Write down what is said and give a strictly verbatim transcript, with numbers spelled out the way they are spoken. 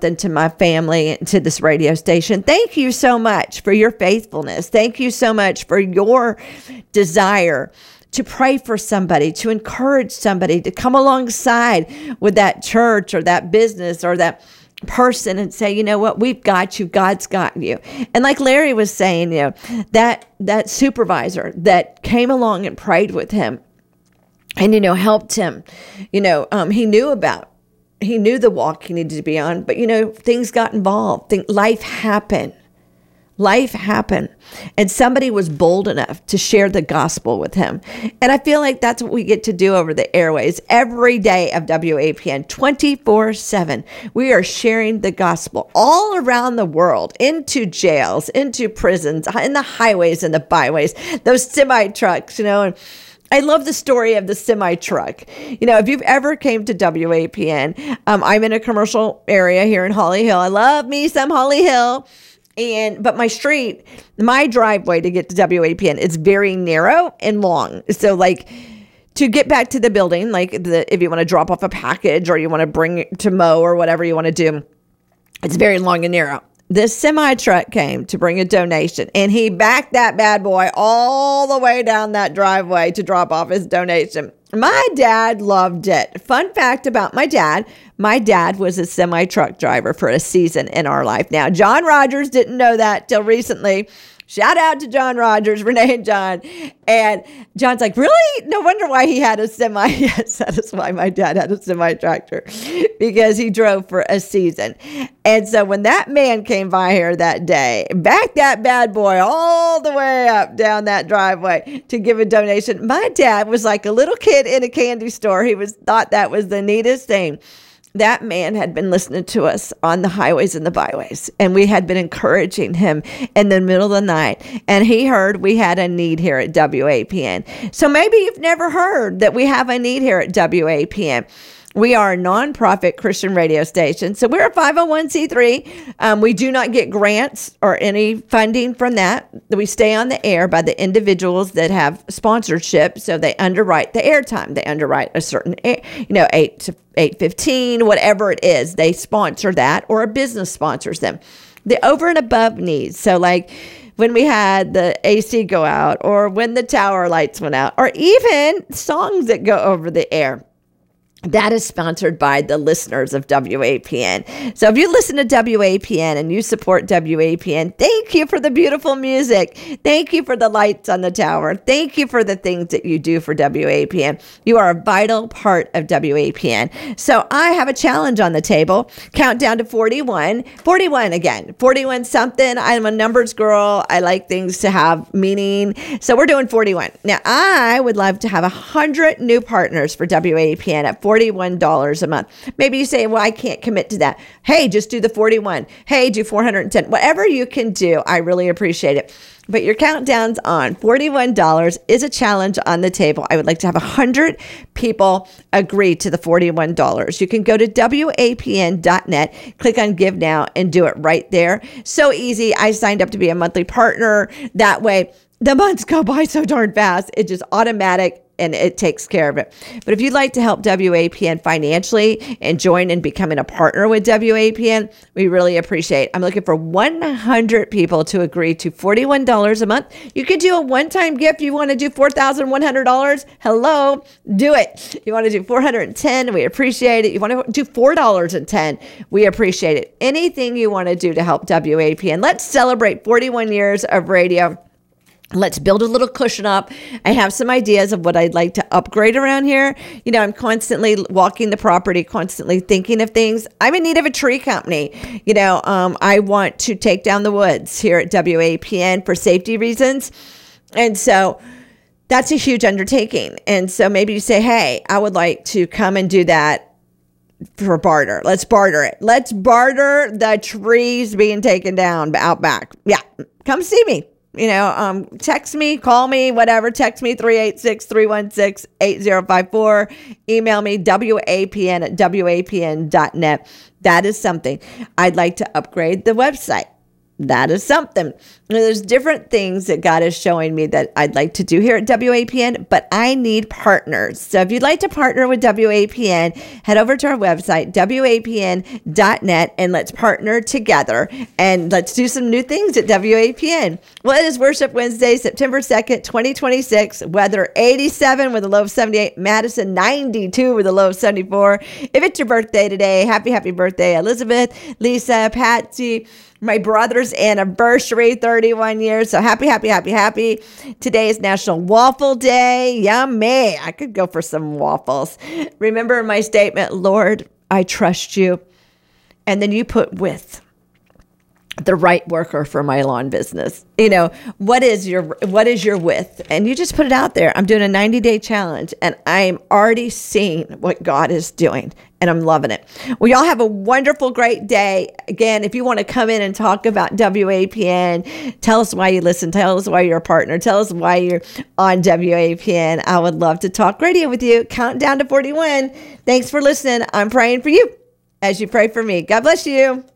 something to my family and to this radio station. Thank you so much for your faithfulness. Thank you so much for your desire to pray for somebody, to encourage somebody, to come alongside with that church or that business or that person and say, you know what, we've got you, God's got you. And like Larry was saying, you know, that that supervisor that came along and prayed with him and, you know, helped him, you know, um, he knew about, he knew the walk he needed to be on, but, you know, things got involved. Think, life happened. Life happened. And somebody was bold enough to share the gospel with him. And I feel like that's what we get to do over the airways every day of W A P N, twenty-four seven. We are sharing the gospel all around the world, into jails, into prisons, in the highways and the byways, those semi trucks, you know, and I love the story of the semi truck. You know, if you've ever came to W A P N, um, I'm in a commercial area here in Holly Hill. I love me some Holly Hill. And, but my street, my driveway to get to W A P N is very narrow and long. So like to get back to the building, like the, if you want to drop off a package or you want to bring it to mow or whatever you want to do, it's very long and narrow. This semi truck came to bring a donation and he backed that bad boy all the way down that driveway to drop off his donation. My dad loved it. Fun fact about my dad, my dad was a semi-truck driver for a season in our life. Now, John Rogers didn't know that till recently. Shout out to John Rogers, Renee and John. And John's like, really? No wonder why he had a semi. Yes, that is why my dad had a semi-tractor, because he drove for a season. And so when that man came by here that day, backed that bad boy all the way up down that driveway to give a donation, my dad was like a little kid in a candy store. He was thought that was the neatest thing. That man had been listening to us on the highways and the byways, and we had been encouraging him in the middle of the night, and he heard we had a need here at W A P N. So maybe you've never heard that we have a need here at W A P N. We are a nonprofit Christian radio station, so we're a five oh one c three. Um, we do not get grants or any funding from that. We stay on the air by the individuals that have sponsorship, so they underwrite the airtime. They underwrite a certain, air, you know, eight to eight fifteen, whatever it is. They sponsor that, or a business sponsors them. The over and above needs, so like when we had the A C go out, or when the tower lights went out, or even songs that go over the air. That is sponsored by the listeners of W A P N. So if you listen to W A P N and you support W A P N, thank you for the beautiful music. Thank you for the lights on the tower. Thank you for the things that you do for W A P N. You are a vital part of W A P N. So I have a challenge on the table. Countdown to forty-one. forty-one again. forty-one something. I'm a numbers girl. I like things to have meaning. So we're doing forty-one. Now I would love to have one hundred new partners for W A P N at forty-one dollars a month. Maybe you say, well, I can't commit to that. Hey, just do the forty-one. Hey, do four hundred ten. Whatever you can do, I really appreciate it. But your countdown's on. forty-one dollars is a challenge on the table. I would like to have one hundred people agree to the forty-one dollars. You can go to W A P N dot net, click on Give Now, and do it right there. So easy. I signed up to be a monthly partner. That way, the months go by so darn fast. It's just automatic. And it takes care of it. But if you'd like to help W A P N financially and join in becoming a partner with W A P N, we really appreciate it. I'm looking for one hundred people to agree to forty-one dollars a month. You could do a one-time gift. You want to do four thousand one hundred dollars? Hello, do it. You want to do four hundred ten dollars? We appreciate it. You want to do four dollars and ten cents? We appreciate it. Anything you want to do to help W A P N. Let's celebrate forty-one years of radio. Let's build a little cushion up. I have some ideas of what I'd like to upgrade around here. You know, I'm constantly walking the property, constantly thinking of things. I'm in need of a tree company. You know, um, I want to take down the woods here at W A P N for safety reasons. And so that's a huge undertaking. And so maybe you say, hey, I would like to come and do that for barter. Let's barter it. Let's barter the trees being taken down out back. Yeah, come see me. You know, um, text me, call me, whatever. Text me, three eight six, three one six, eight zero five four. Email me, W A P N at W A P N dot net. That is something. I'd like to upgrade the website. that is something. Now, there's different things that God is showing me that I'd like to do here at W A P N, but I need partners. So if you'd like to partner with W A P N, head over to our website, W A P N dot net, and let's partner together and let's do some new things at W A P N. Well, it is Worship Wednesday, September second, twenty twenty-six. Weather eighty-seven with a low of seventy-eight. Madison ninety-two with a low of seventy-four. If it's your birthday today, happy, happy birthday, Elizabeth, Lisa, Patsy, my brother's anniversary, thirty-one years. So happy, happy, happy, happy. Today is National Waffle Day. Yummy. I could go for some waffles. Remember my statement, Lord, I trust you. And then you put with the right worker for my lawn business. You know, what is your, what is your with? And you just put it out there. I'm doing a ninety day challenge and I'm already seeing what God is doing and I'm loving it. Well, y'all have a wonderful, great day. Again, if you want to come in and talk about W A P N, tell us why you listen, tell us why you're a partner, tell us why you're on W A P N. I would love to talk radio with you. Count down to forty-one. Thanks for listening. I'm praying for you as you pray for me. God bless you.